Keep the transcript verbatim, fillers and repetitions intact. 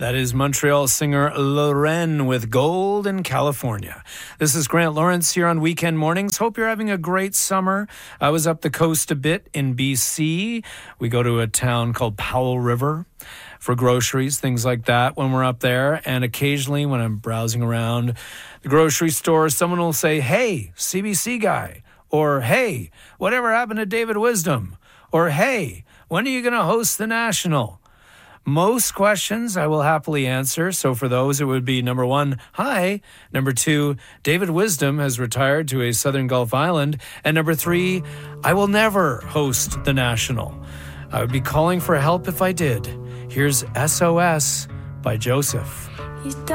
That is Montreal singer Lorraine with Gold in California. This is Grant Lawrence here on Weekend Mornings. Hope you're having a great summer. I was up the coast a bit in B C. We go to a town called Powell River for groceries, things like that when we're up there. And occasionally when I'm browsing around the grocery store, someone will say, "Hey, C B C guy," or "Hey, whatever happened to David Wisdom?" Or "Hey, when are you going to host the National?" Most questions I will happily answer. So for those, it would be number one, hi. Number two, David Wisdom has retired to a Southern Gulf island. And number three, I will never host the National. I would be calling for help if I did. Here's S O S by Joseph.